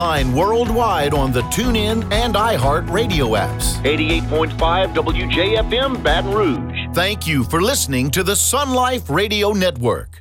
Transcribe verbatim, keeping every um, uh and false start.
Online worldwide on the TuneIn and iHeart radio apps. eighty-eight point five W J F M Baton Rouge. Thank you for listening to the Sun Life Radio Network.